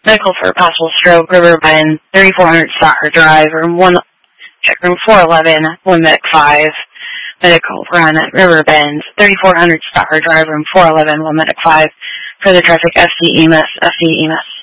Medical for possible stroke, Riverbend, 3400 Stocker Drive, room 411, one medic 5. Medical run at Riverbend, 3400 Stocker Drive, room 411, one medic 5. Further traffic, FD EMS, FD EMS.